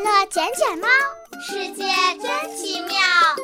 乐捡捡猫，世界真奇妙。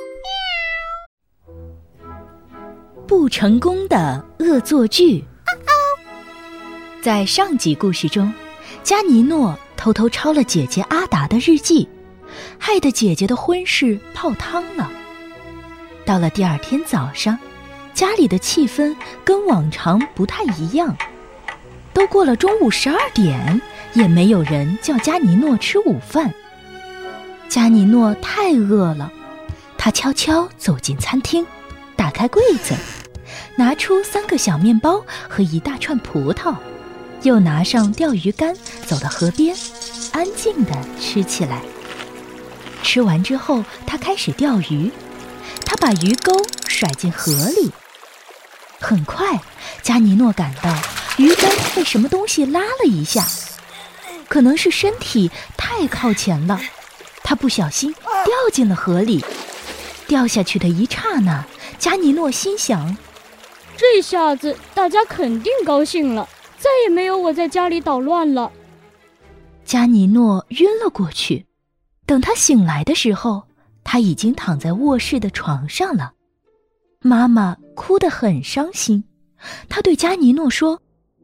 不成功的恶作剧。在上集故事中，加尼诺偷偷抄了姐姐阿达的日记，害得姐姐的婚事泡汤了。到了第二天早上，家里的气氛跟往常不太一样，都过了中午12点，也没有人叫加尼诺吃午饭。加尼诺太饿了，他悄悄走进餐厅，打开柜子，拿出3个小面包和一大串葡萄，又拿上钓鱼竿，走到河边，安静地吃起来。吃完之后，他开始钓鱼，他把鱼钩甩进河里。很快，加尼诺感到鱼竿被什么东西拉了一下，可能是身体太靠前了，他不小心掉进了河里。掉下去的一刹那，加尼诺心想， 这下子大家肯定高兴了，再也没有我在家里捣乱了。 加尼诺晕了过去，等他醒来的时候，他已经躺在卧室的床上了。妈妈哭得很伤心，她对加尼诺说，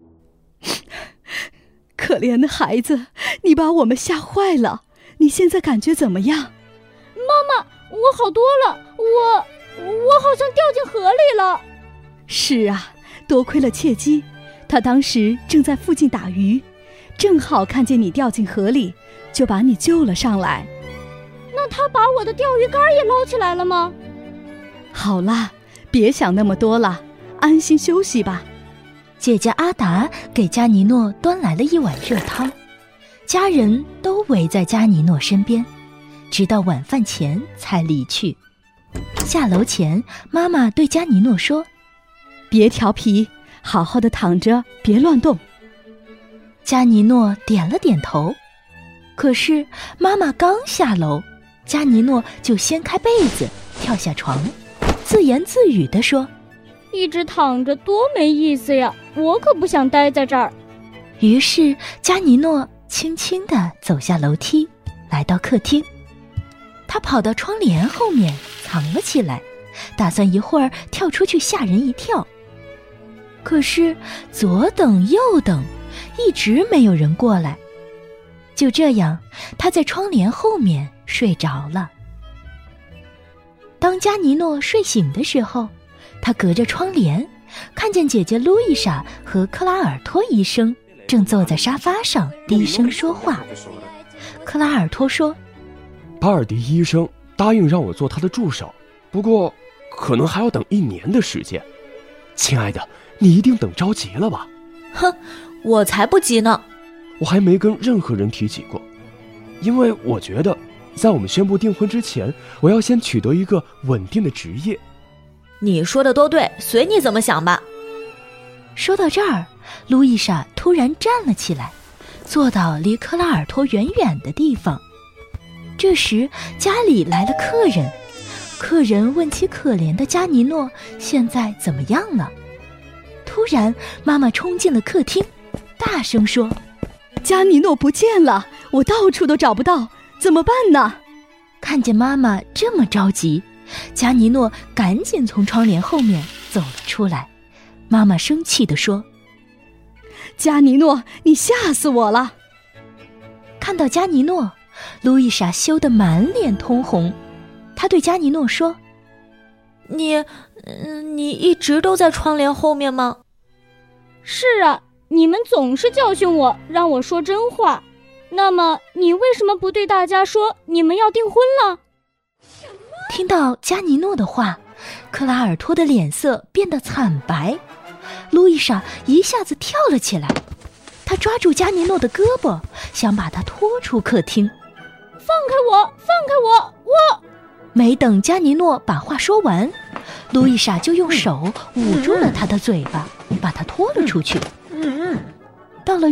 可怜的孩子，你把我们吓坏了，你现在感觉怎么样？ 妈妈，我好多了，我好像掉进河里了。 是啊，多亏了切基，他当时正在附近打鱼，正好看见你掉进河里，就把你救了上来。 那他把我的钓鱼竿也捞起来了吗？ 好啦，别想那么多了，安心休息吧。 姐姐阿达给加尼诺端来了一碗热汤，家人都围在加尼诺身边，直到晚饭前才离去。下楼前，妈妈对加尼诺说， 别调皮，好好的躺着，别乱动。 加尼诺点了点头。可是妈妈刚下楼，加尼诺就掀开被子，跳下床，自言自语地说， 一直躺着多没意思呀，我可不想待在这儿。 于是加尼诺轻轻地走下楼梯，来到客厅。他跑到窗帘后面藏了起来，打算一会儿跳出去吓人一跳。可是左等右等，一直没有人过来。就这样，他在窗帘后面睡着了。当加尼诺睡醒的时候，他隔着窗帘看见姐姐路易莎和克拉尔托医生正坐在沙发上低声说话。克拉尔托说， 巴尔迪医生答应让我做他的助手，不过可能还要等1年的时间。亲爱的，你一定等着急了吧？ 哼，我才不急呢。 我还没跟任何人提起过，因为我觉得在我们宣布订婚之前，我要先取得一个稳定的职业。 你说的都对，随你怎么想吧。 说到这儿，路易莎突然站了起来，坐到离克拉尔托远远的地方。这时家里来了客人，客人问起可怜的加尼诺现在怎么样了。突然妈妈冲进了客厅，大声说， 加尼诺不见了，我到处都找不到，怎么办呢？ 看见妈妈这么着急，加尼诺赶紧从窗帘后面走了出来。妈妈生气地说， 加尼诺，你吓死我了。 看到加尼诺，路易莎羞得满脸通红。她对加尼诺说， 你一直都在窗帘后面吗？ 是啊，你们总是教训我，让我说真话。那么你为什么不对大家说你们要订婚了？ 听到加尼诺的话，克拉尔托的脸色变得惨白。路易莎一下子跳了起来，她抓住加尼诺的胳膊，想把他拖出客厅。 放开我，放开我，我…… 没等加尼诺把话说完，路易莎就用手捂住了他的嘴巴，把他拖了出去。到了